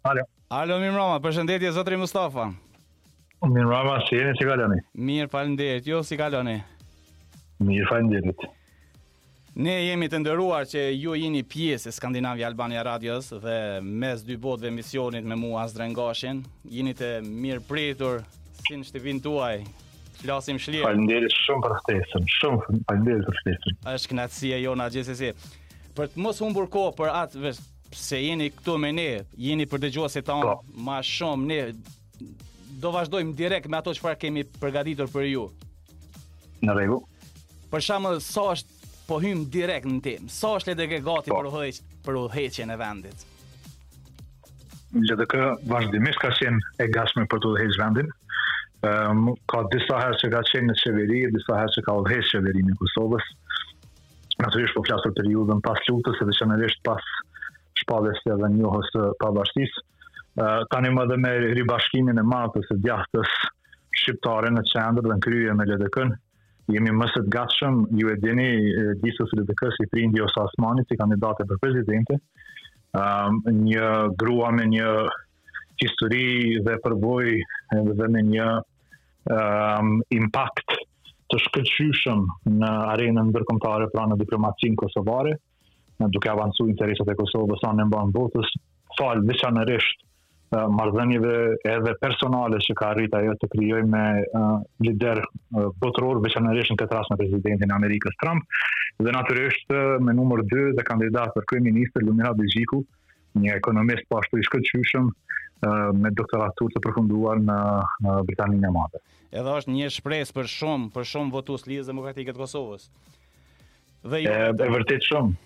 Alo, mirëmbrëma, përshëndetje zotri Mustafa. Mirëmbrëma, si jeni, si kaloni? Mirë, faleminderit. Jo, si kaloni? Mirë, faleminderit. Ne jemi të nderuar që ju jeni pjesë e Skandinavia Albania Radios dhe mes dy botëve emisionit me mua Azdren Gashin. Jeni të mirë pritur si në shtëpinë tuaj. Flasim shlir. Faleminderit shumë për ftesën. Shumë faleminderit për ftesën. Është kënaqësia jona gjithsesi. Për të mos humbur kohë për atë se jeni këtu me ne, jeni për dëgjuesit tanë më shumë, ne do vazhdojmë direkt me ato çfarë kemi përgatitur për ju. Në rregull. Për shembull, sa është po hym direkt në temë. Sa është LDK gati për udhëheqjen e vendit? LDK vazhdimisht ka qenë e gatshme për të udhëhequr vendin. Ka disa herë që ka qenë në qeveri, disa herë që ka udhëhequr qeverinë e Kosovës. Natyrisht po flas për periudhën pas luftës, edhe veçanërisht pas shpalljes dhe njohjes së pavarësisë. Tani më dhe me ribashkimin e madh të djathtës shqiptare në qendër dhe në krye me LDK-n, jemi më së gatshëm, ju e dini, disa së LDK-s i prindi Vjosa Osmani si kandidate për presidente, një grua me një histori dhe përvojë dhe me një impakt të shkëlqyshëm në arenën ndërkombëtare pra në diplomacinë kosovare, duke avancuar interesat e Kosovës anë mban botës, fal veçanërisht marrëdhënieve edhe personale që ka arritur ajo të krijojë me lider botëror, veçanërisht në këtë rast me presidentin e Amerikës Trump, dhe natyrisht me numër 2 dhe kandidat për kryeministër Lumira Begjiku, një ekonomist po ashtu i shkëlqyshëm me doktoratur të përfunduar në Britaninë e Madhe. Edhe është një shpresë për shumë votues Lidhjes Demokratike të Kosovës. Dhe e vërtet shumë.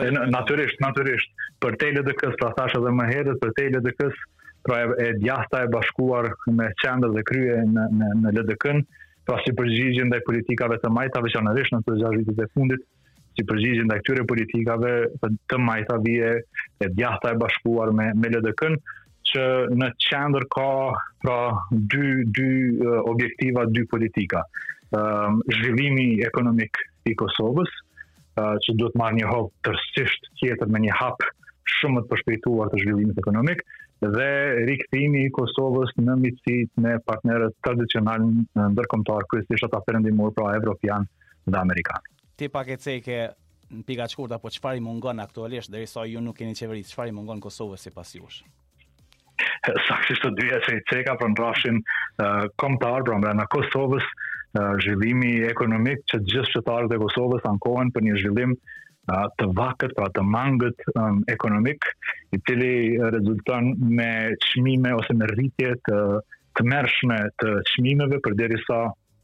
Natyrisht, për te LDK-s, pra thash edhe më herët, për te LDK-s, pra e djatha e bashkuar me qendër dhe krye në LDK-n, pra si përgjigje ndaj politikave të majta, veçanërisht në të 6 vitet e fundit, si përgjigje ndaj këtyre politikave të majta vije e djatha e bashkuar me LDK-n, që në qendër ka pra dy objektiva, dy politika. Zhvillimi ekonomik i Kosovës, që duhet marrë një hap tërësisht tjetër me një hap shumë të përshpejtuar të zhvillimit ekonomik, dhe rikthimi i Kosovës në miqësitë me partnerët tradicional ndërkombëtar, kryesisht ata perëndimor, pra evropian dhe amerikan. Ti pak e ceke në pika të shkurta, po çfarë i mungon aktualisht derisa ju nuk keni qeveri, çfarë i mungon Kosovës sipas jush? Saktësisht të dyja që i ceka për ndrafshin kombëtar, pra brenda Kosovës, zhvillimi ekonomik që gjithë qytetarët e Kosovës ankohen për një zhvillim të vakët, pra të mangët ekonomik, i cili rezulton me çmime ose me rritje të mërshme të çmimeve, përderisa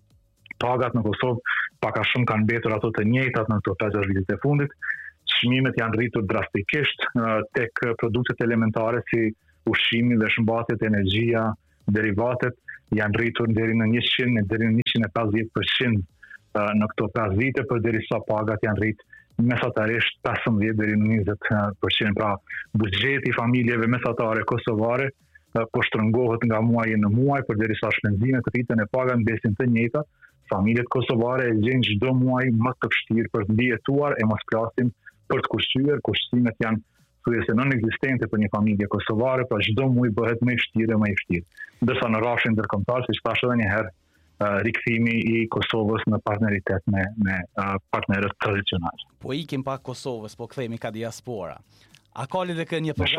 pagat në Kosovë pak a shumë kanë mbetur ato të njëjtat në këto 5-6 vitet e fundit. Çmimet janë rritur drastikisht tek produktet elementare si ushqimi dhe shëmbasjet, energjia, derivatet janë rritur deri në 100 deri në 150% në këto 5 vite, përderisa pagat janë rritur mesatarisht 15 deri në 20%. Pra buxheti i familjeve mesatare kosovare po shtrëngohet nga muaji në muaj, përderisa shpenzimet rriten e pagat mbesin të njëjta. Familjet kosovare e gjejnë çdo muaj më të vështirë për të mbijetuar, e mos flasim për të kushtuar, kushtimet janë thuajse non-ekzistente për një familje kosovare, pra çdo muaj bëhet më i vështirë. Ndërsa në rrafshin ndërkombëtar, siç thash edhe një herë, rikthimi i Kosovës në partneritet me partnerët tradicional. Po ikim pak Kosovës, po kthehemi ka diaspora. A ka LDK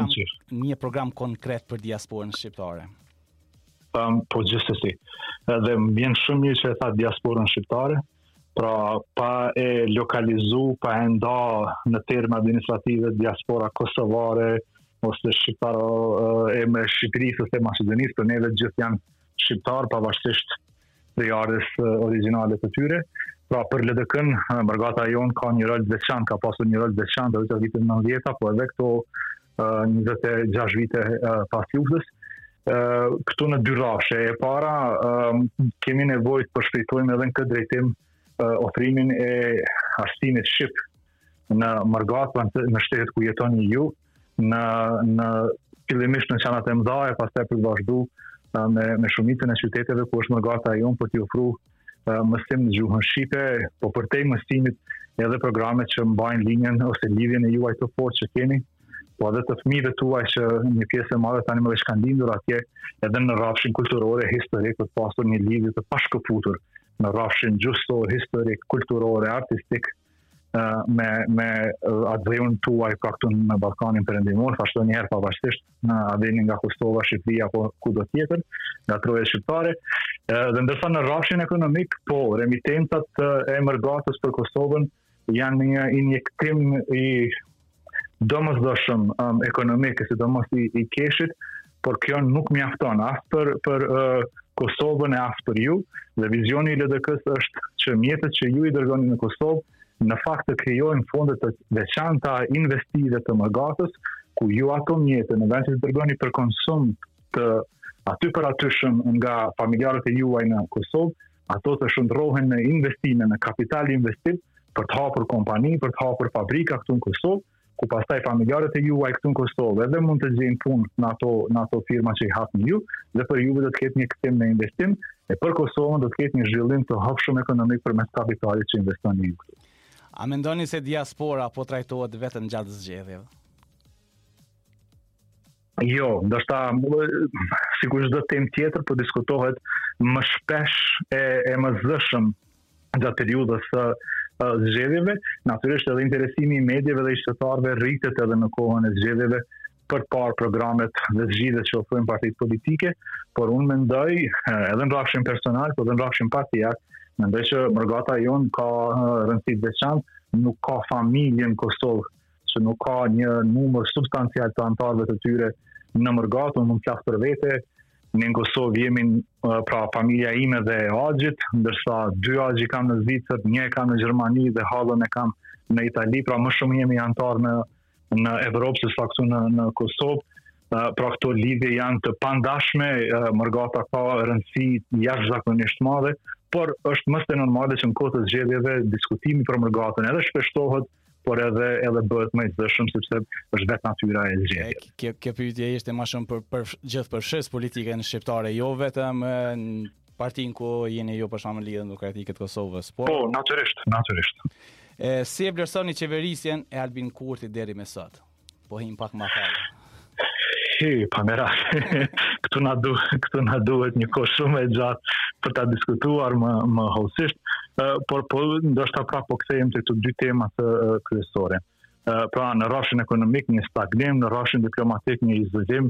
një program konkret për diasporën shqiptare? Po gjithsesi. Dhe më vjen shumë mirë që e tha diasporën shqiptare, pra pa e lokalizu, pa e nda në terma administrative diaspora kosovare ose shqiptare e me Shqipërisë ose Maqedonisë, për neve gjithë janë shqiptar pavarësisht prej ardhes origjinale të tyre. Pra për LDK-n, brigata jonë ka një rol veçantë, ka pasur një rol veçantë edhe vitin 90, po edhe këto 26 vite pas luftës. Këtu në dy rrafshe. E para, kemi nevojë të përshpejtojmë edhe në këtë drejtim ofrimin e arsimit shqip në Margat, në shtetet ku jetoni ju, në fillimisht në qenat e mëdha, pastaj për të vazhduar me shumicën e qyteteve ku është Margata jonë për t'i ofruar mësim në gjuhën shqipe, po përtej mësimit edhe programet që mbajnë linjën ose lidhjen e juaj të fortë që keni po edhe të fëmijëve tuaj që një pjesë e madhe tani më kanë lindur atje edhe në rrafshin kulturore historik të pasur një lidhje të pashkëputur në rrafshin gjustor, historik, kulturore, artistik me atë tuaj pra këtu në Ballkanin Perëndimor, ashtu një herë pavarësisht a vini nga Kosova, Shqipëria apo kudo tjetër, nga troja shqiptare. Dhe ndërsa në rrafshin ekonomik, po, remitencat e mërgatës për Kosovën janë një injektim i domosdoshëm ekonomik, sidomos i keshit, por kjo nuk mjafton as për Kosovën e as për ju, dhe vizioni i LDK-s është që mjetet që ju i dërgoni në Kosovë në fakt të krijojnë fonde të veçanta investive të mërgatës, ku ju ato mjete në vend që të dërgoni për konsum të aty për atyshëm nga familjarët e juaj në Kosovë, ato të shndrohen në investime, në kapital investiv për të hapur kompani, për të hapur fabrika këtu në Kosovë, ku pastaj familjarët e juaj këtu në Kosovë edhe mund të gjejnë punë në ato firma që i hapni ju, dhe për juve do të ketë një kthim në investim, e për Kosovën do të ketë një zhvillim të hapshëm ekonomik përmes kapitalit që investoni ju këtu. A mendoni se diaspora po trajtohet vetëm gjatë zgjedhjeve? Jo, ndoshta sikur çdo temë tjetër po diskutohet më shpesh e më zëshëm gjatë periudhës së zgjedhjeve. Natyrisht edhe interesimi i mediave dhe i shtetarëve rritet edhe në kohën e zgjedhjeve për parë programet dhe zgjidhjet që ofrojnë partitë politike, por unë mendoj edhe në rrafshin personal, por edhe në rrafshin partijak, mendoj që mërgata jonë ka rëndësi të veçantë, nuk ka familje në Kosovë, që nuk ka një numër substancial të antarëve të tyre në mërgatë, unë mund të flas për vete, ne në Kosovë jemi pra familja ime dhe e Axhit, ndërsa 2 Axhi kam në Zvicër, 1 e kam në Gjermani dhe hallën e kam në Itali, pra më shumë jemi antarë në Evropë se sa këtu në Kosovë. Pra këto lidhje janë të pandashme, mërgata ka rëndësi jashtëzakonisht madhe, por është më së normale që në kohë të zgjedhjeve diskutimi për mërgatën edhe shpeshtohet, por edhe bëhet më i zëshëm sepse është vetë natyra e zgjedhjeve. Kjo pyetje ishte më shumë për gjithë përfshirës politiken shqiptare, jo vetëm në partinë ku jeni ju për shembull Lidhja Demokratike të Kosovës. Po, natyrisht. Si e vlerësoni qeverisjen e Albin Kurti deri më sot? Po him pak më parë. Pamerat. Këtu na duhet një kohë shumë e gjatë për ta diskutuar më hollësisht, por ndoshta prapë po kthehem te këto 2 tema kryesore. Pra në rrafshin ekonomik një stagnim, në rrafshin diplomatik një izolim,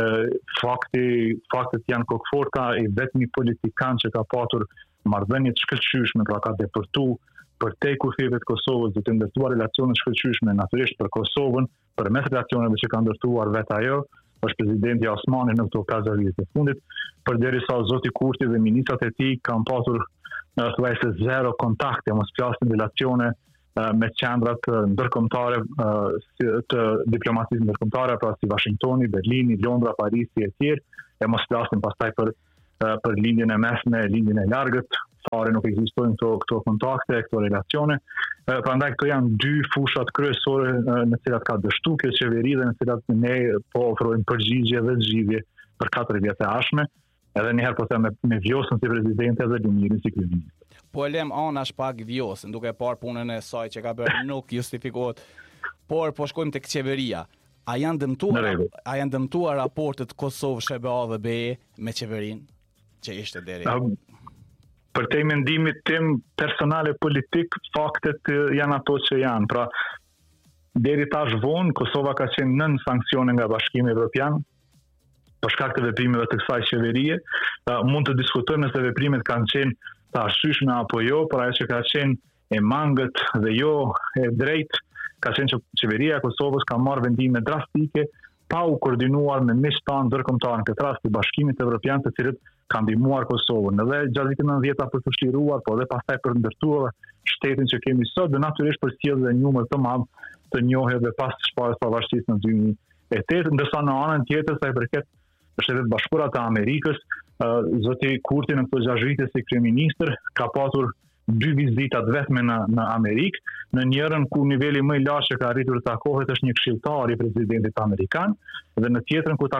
faktet janë kokëforta, i vetmi politikan që ka patur marrëdhënie të shkëlqyeshme, pra ka depërtu për te kufive të Kosovës, dhe të ndërtuar relacione të shkëlqyeshme natyrisht për Kosovën, përmes relacioneve që ka ndërtuar vetë ajo, është presidenti Osmani në këto kazërisë të fundit, përderisa zoti Kurti dhe ministrat e tij kanë pasur thuajse zero kontakte, mos flasin relacione me qendrat ndërkombëtare të diplomacisë ndërkombëtare, pra si Washingtoni, Berlini, Londra, Parisi e tjerë, e mos flasin pastaj për lindjen e mesme, lindjen e largët, fare nuk ekzistojnë këto kontakte, këto relacione. Prandaj këto janë 2 fushat kryesore në cilat ka dështu kjo qeveri dhe në cilat ne po ofrojmë përgjigje dhe zgjidhje për 4 vjet e ardhshme, edhe një herë po them me Vjosën si presidente dhe Lumirin si kryeminist. Po e lem anash pak Vjosën, duke parë punën e saj që ka bërë nuk justifikohet, por po shkojmë tek qeveria. A janë dëmtuar raportet Kosovë-SBA dhe BE me qeverinë që ishte deri? Për te mendimit tim personale politik, faktet janë ato që janë. Pra, deri tash vonë, Kosova ka qenë nën sanksione nga Bashkimi Evropian, për shkak të veprimeve të kësaj qeverie. Mund të diskutojmë nëse veprimet kanë qenë të arsyeshme apo jo, por ajo që ka qenë e mangët dhe jo e drejtë, ka qenë që qeveria e Kosovës ka marrë vendime drastike pa u koordinuar me miqtanë ndërkombëtar, në këtë rast të Bashkimit Evropian, të cilët kanë ndihmuar Kosovën, edhe gjatë viteve 90 për të vështiruar, po edhe pastaj për të ndërtuar shtetin që kemi sot, dhe natyrisht për sjellje një numër të madh të njohjeve pas shpalljes pavarësisë në 2008, ndërsa në anën tjetër sa i përket Shtetet Bashkuara të Amerikës, zoti Kurti në këto 6 vite si kryeminist ka pasur 2 vizitat vetme në Amerikë, në njërën ku niveli më i lartë që ka arritur të takohet është një këshilltar i presidentit amerikan, dhe në tjetrën ku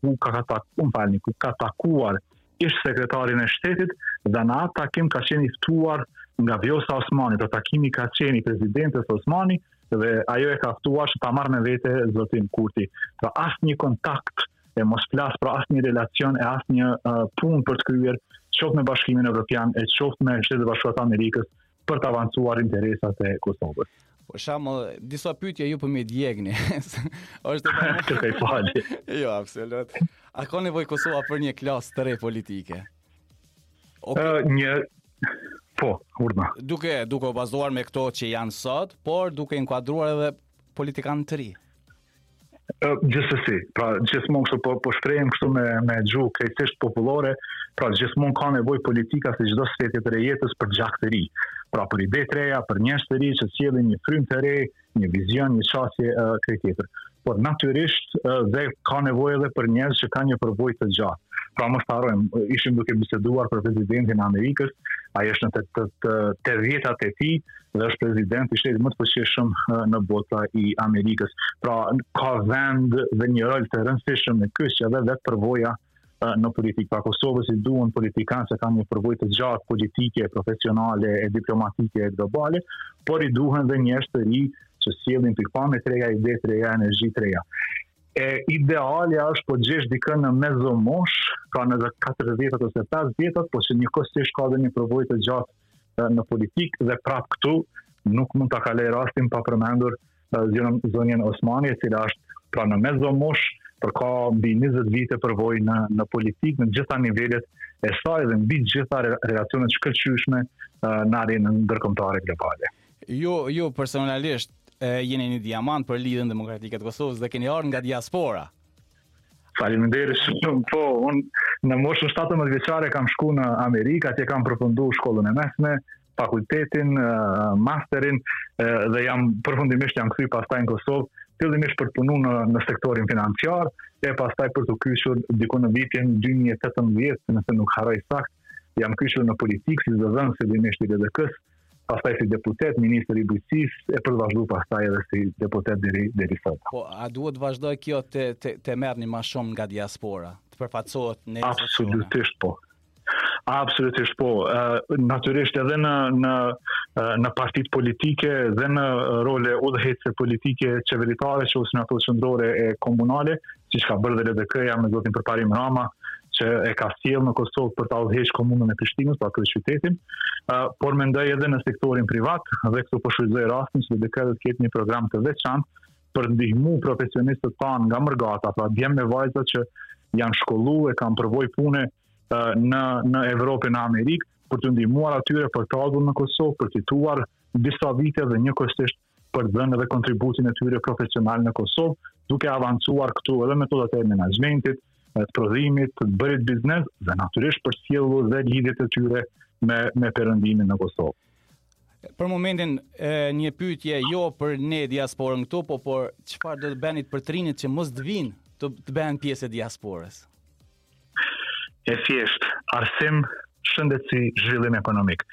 ka takuar ish sekretarin e shtetit, dhe në atë takim ka qenë i ftuar nga Vjosa Osmani, pra takimi ka qenë i presidentes Osmani dhe ajo e ka ftuar që ta marrë me vete zotin Kurti. Pra asnjë kontakt e mos flas për asnjë relacion e asnjë punë për të kryer, qoftë me Bashkimin Evropian e qoftë me Shtetet e Bashkuara të Amerikës për të avancuar interesat e Kosovës. Për shembull, disa pyetje ju po më djegni. Është Kërkoj falje. Jo, absolut. A ka nevojë Kosova për një klasë të re politike? Urna. Duke u bazuar me këto që janë sot, por duke inkuadruar edhe politikanë të ri. Gjithsesi, pra gjithmonë kështu po shprehem kështu me gjuhë krejtësisht popullore, pra gjithmonë ka nevojë politika si çdo sfidë të jetës për gjak të ri. Pra për ide të reja, për njerëz të ri që sjellin një frymë të re, një vizion, një çështje krejt tjetër. Por natyrisht dhe ka nevojë edhe për njerëz që kanë një përvojë të gjatë. Pra mos harrojmë, ishim duke biseduar për presidentin e Amerikës, ai është në të vjetat e tij dhe është presidenti i shtetit më të fuqishëm në botën e Amerikës. Pra ka vend dhe një rol të rëndësishëm në ky që edhe vetë përvoja në politikë. Pra Kosovës i duhen politikanë që kanë një përvojë të gjatë politike, profesionale, e diplomatike, e globale, por i duhen dhe njerëz të ri që sjellin pikpamje të reja, ide të reja, energji të reja. Idealja është po gjesh dikën në mezomosh, pra në 40 ose 50, po që njëkohësisht ka dhe një përvojë të gjatë në politikë dhe prapë këtu nuk mund ta kaloj rastin pa përmendur zonjën Osmani, e cila është pra në mezomosh, por ka mbi 20 vite përvojë në politikë në gjitha nivelet e saj dhe mbi gjitha relacionet shkëlqyeshme në arenën ndërkombëtare globale. Ju personalisht jeni një diamant për Lidhjen Demokratike të Kosovës dhe keni ardhur nga diaspora. Faleminderit shumë. Po, unë në moshën 17 vjeçare kam shkuar në Amerikë, atje kam përfunduar shkollën e mesme, fakultetin, masterin dhe përfundimisht jam kthyer pastaj në Kosovë, fillimisht për të punuar në sektorin financiar e pastaj për të kthyer diku në vitin 2018, nëse nuk harroj sakt, jam kthyer në politikë si zëdhënës fillimisht i DDK-s, pastaj si deputet, ministër i bujqësisë e për të vazhduar pastaj edhe si deputet deri sot. Po, a duhet vazhdoj kjo të merrni më shumë nga diaspora, të përfaqësohet në Absolutisht po. Absolutisht po. Natyrisht edhe në partitë politike dhe në role udhëheqëse politike qeveritare që ose në ato qendrore e komunale, siç ka bërë dhe LDK-ja me zotin Përparim Rama, që e ka sjellë në Kosovë për ta udhëhequr komunën e Prishtinës, pra këtë qytetin, por mendoj edhe në sektorin privat, dhe këtu po shfrytëzoj rastin që LDK do të ketë një program të veçantë për ndihmu profesionistët tanë nga mërgata, pra djemë me vajza që janë shkolluar e kanë përvojë pune në Evropë e në Amerikë, për të ndihmuar atyre për të ardhur në Kosovë, për të fituar disa vite dhe njëkohësisht për të dhënë edhe kontributin e tyre profesional në Kosovë, duke avancuar këtu edhe metodat e menaxhmentit, të prodhimit, të bërit biznes dhe natyrisht për sjellur dhe lidhjet e tyre me perëndimin në Kosovë. Për momentin një pyetje jo për ne diasporën këtu, po por çfarë do të bëni për të rinjt që mos të vinë të bëhen pjesë e diasporës? E thjesht, arsim, shëndetësi, zhvillim ekonomik.